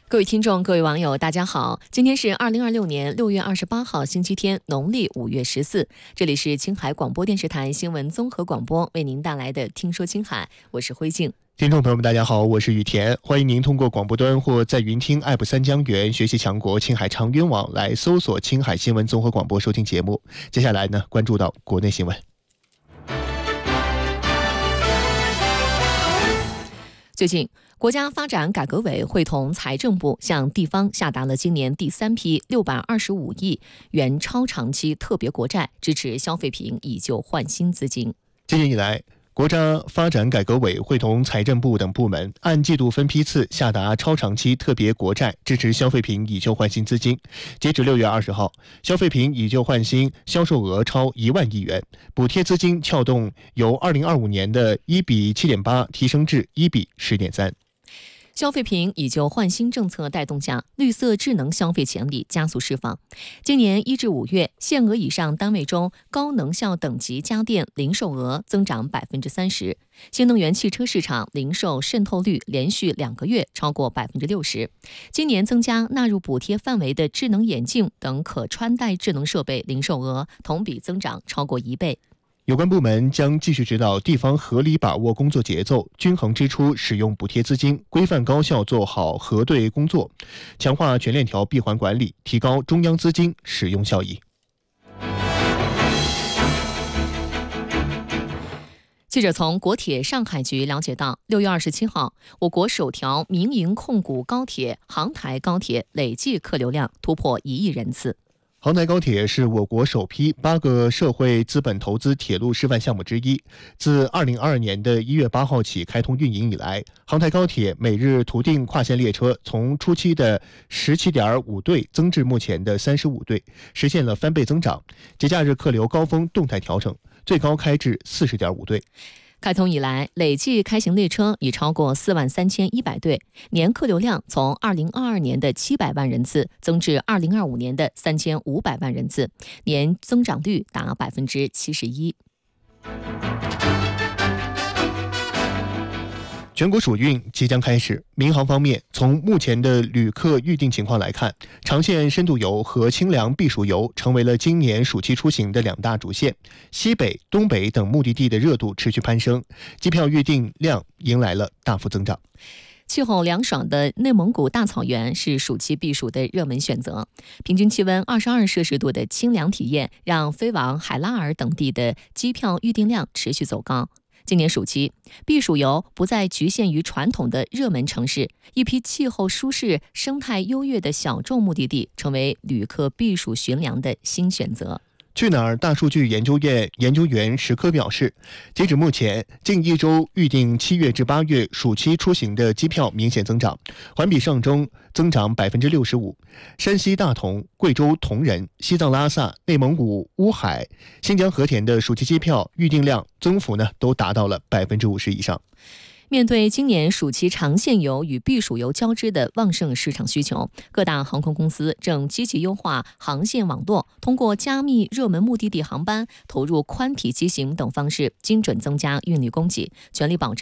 各位听众、各位网友，大家好！今天是2026年6月28号，星期天，农历5月14。这里是青海广播电视台新闻综合广播为您带来的《听说青海》，我是辉静。 听众朋友们，大家好，我是雨田，欢迎您通过广播端或在云听 App 三江源学习强国青海长云网来搜索青海新闻综合广播收听节目。接下来呢，关注到国内新闻。 最近，国家发展改革委会同财政部向地方下达了今年第3批625亿元超长期特别国债，支持消费品以旧换新资金。 今年以来，国家发展改革委会同财政部等部门按季度分批次下达超长期特别国债，支持消费品以旧换新资金。截止6月20号，消费品以旧换新销售额超1万亿元，补贴资金撬动由2025年的1比7.8提升至1比10.3。 消费品以旧换新政策带动下，绿色智能消费潜力加速释放。今年1至5月，限额以上单位中高能效等级家电零售额增长30%，新能源汽车市场零售渗透率连续2个月超过60%。今年增加纳入补贴范围的智能眼镜等可穿戴智能设备零售额同比增长超过1倍。 有关部门将继续指导地方合理把握工作节奏，均衡支出使用补贴资金，规范高效做好核对工作，强化全链条闭环管理，提高中央资金使用效益。 记者从国铁上海局了解到，6月27号，我国首条民营控股高铁杭台高铁累计客流量突破1亿人次。 杭台高铁是我国首批8个社会资本投资铁路示范项目之一。自2022年的1月8号起开通运营以来，杭台高铁每日图定跨线列车从初期的17.5对增至目前的35对，实现了翻倍增长。节假日客流高峰动态调整，最高开至40.5对。 开通以来，累计开行列车已超过43100对，年客流量从2022年的700万人次增至2025年的3500万人次，年增长率达71%。 全国暑运即将开始，民航方面，从目前的旅客预订情况来看，长线深度游和清凉避暑游成为了今年暑期出行的2大主线。西北、东北等目的地的热度持续攀升，机票预订量迎来了大幅增长。 气候凉爽的内蒙古大草原是暑期避暑的热门选择，平均气温22摄氏度的清凉体验让飞往海拉尔等地的机票预订量持续走高。今年暑期，避暑游不再局限于传统的热门城市，一批气候舒适、生态优越的小众目的地成为旅客避暑寻凉的新选择。 去哪儿大数据研究院研究员石科表示，截止目前，近1周预订7月至8月暑期出行的机票明显增长，环比上周增长65%。山西大同、贵州铜仁、西藏拉萨、内蒙古乌海、新疆和田的暑期机票预订量增幅都达到了50%以上。 面对今年暑期长线游与避暑游交织的旺盛市场需求，各大航空公司正积极优化航线网络，通过加密热门目的地航班、投入宽体机型等方式，精准增加运力供给，全力保障